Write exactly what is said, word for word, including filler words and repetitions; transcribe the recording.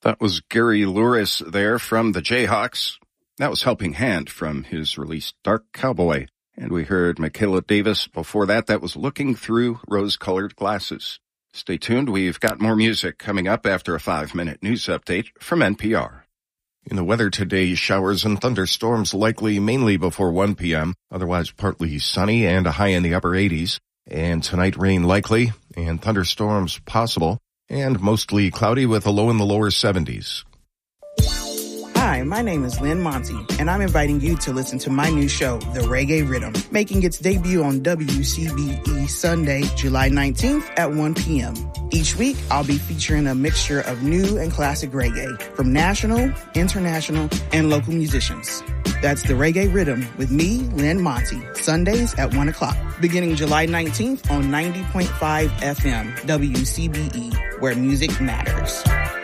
That was Gary Louris there from the Jayhawks. That was Helping Hand from his release Dark Cowboy. And we heard Michaela Davis before that. That was Looking Through Rose-Colored Glasses. Stay tuned. We've got more music coming up after a five-minute news update from N P R. In the weather today, showers and thunderstorms likely mainly before one p.m., otherwise partly sunny and a high in the upper eighties. And tonight rain likely and thunderstorms possible, and mostly cloudy with a low in the lower seventies. Hi, my name is Lynn Monty, and I'm inviting you to listen to my new show, The Reggae Rhythm, making its debut on W C B E Sunday, July nineteenth at one p.m. Each week, I'll be featuring a mixture of new and classic reggae from national, international, and local musicians. That's The Reggae Rhythm with me, Lynn Monty, Sundays at one o'clock, beginning July nineteenth on ninety point five F M, W C B E, where music matters.